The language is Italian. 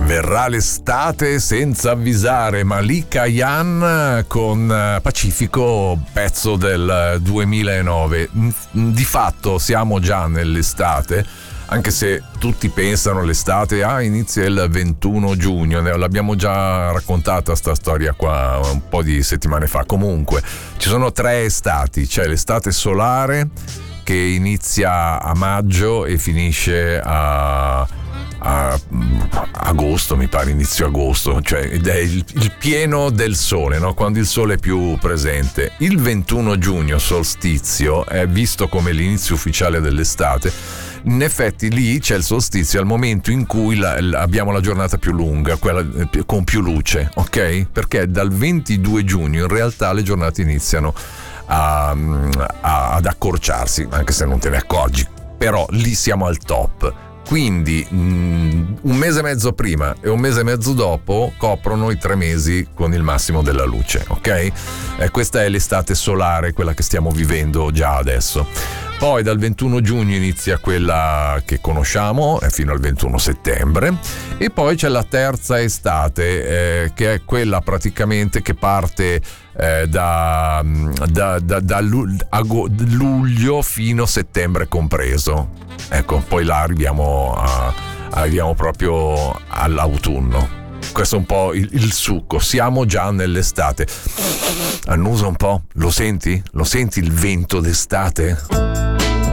Verrà l'estate senza avvisare. Malika Yan con Pacifico, pezzo del 2009. Di fatto siamo già nell'estate, anche se tutti pensano l'estate inizia il 21 giugno. L'abbiamo già raccontata sta storia qua un po' di settimane fa. Comunque ci sono 3 estati. C'è l'estate solare che inizia a maggio e finisce a agosto, mi pare, inizio agosto, cioè ed è il pieno del sole, no? Quando il sole è più presente. Il 21 giugno, solstizio, è visto come l'inizio ufficiale dell'estate. In effetti lì c'è il solstizio al momento in cui abbiamo la giornata più lunga, quella con più luce, ok? Perché dal 22 giugno in realtà le giornate iniziano ad accorciarsi, anche se non te ne accorgi, però lì siamo al top. Quindi un mese e mezzo prima e un mese e mezzo dopo coprono i 3 mesi con il massimo della luce, ok? Questa è l'estate solare, quella che stiamo vivendo già adesso. Poi dal 21 giugno inizia quella che conosciamo fino al 21 settembre, e poi c'è la terza estate, che è quella praticamente che parte da luglio fino a settembre compreso. Ecco, poi là arriviamo proprio all'autunno. Questo è un po' il succo. Siamo già nell'estate. Annusa un po', lo senti? Lo senti il vento d'estate?